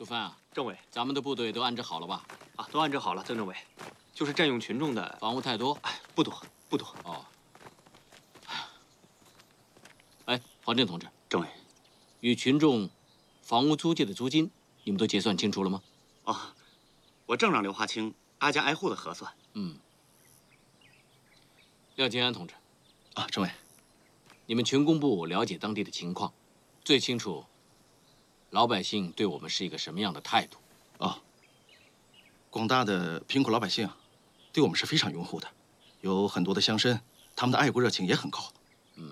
淑芬啊， 政委， 咱们的部队都安置好了吧？ 啊，都安置好了，曾政委。就是占用群众的房屋太多？ 哎，不多，不多。 哦。哎，黄震同志， 政委， 与群众房屋租界的租金，你们都结算清楚了吗？ 哦，我正让刘华清挨家挨户的核算。 嗯。廖金安同志， 啊，政委， 你们群工部了解当地的情况，最清楚老百姓对我们是一个什么样的态度。 哦，广大的贫苦老百姓对我们是非常拥护的，有很多的乡绅，他们的爱国热情也很高。